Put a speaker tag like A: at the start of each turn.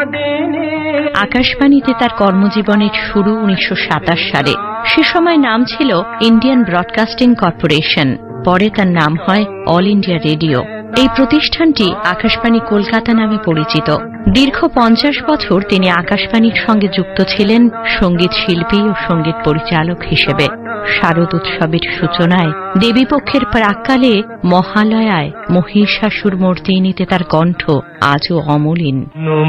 A: আকাশবাণীতে তার কর্মজীবনের শুরু 1927 সালে। সে সময় নাম ছিল ইন্ডিয়ান ব্রডকাস্টিং কর্পোরেশন, পরে তার নাম হয় অল ইন্ডিয়া রেডিও। এই প্রতিষ্ঠানটি আকাশবাণী কলকাতা নামে পরিচিত। দীর্ঘ 50 বছর তিনি আকাশবাণীর সঙ্গে যুক্ত ছিলেন সঙ্গীত শিল্পী ও সঙ্গীত পরিচালক হিসেবে। শারদ উৎসবের সূচনায়, দেবীপক্ষের প্রাক্কালে মহালয়ায় মহিষাসুর মর্দিনীতে তার কণ্ঠ আজও অমলিন।